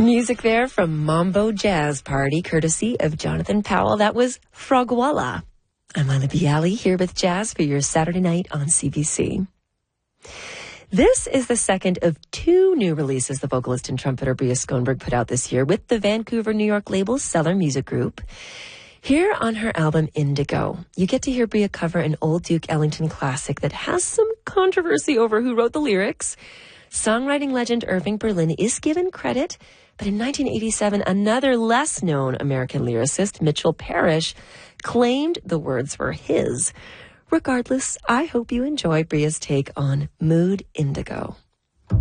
Music there from Mambo Jazz Party, courtesy of Jonathan Powell. That was Frogwalla. I'm Lila Bialy here with Jazz for your Saturday night on CBC. This is the second of two new releases the vocalist and trumpeter Bria Skånberg put out this year with the Vancouver, New York label Cellar Music Group. Here on her album Indigo, you get to hear Bria cover an old Duke Ellington classic that has some controversy over who wrote the lyrics. Songwriting legend Irving Berlin is given credit, but in 1987, another less-known American lyricist, Mitchell Parrish, claimed the words were his. Regardless, I hope you enjoy Bria's take on Mood Indigo.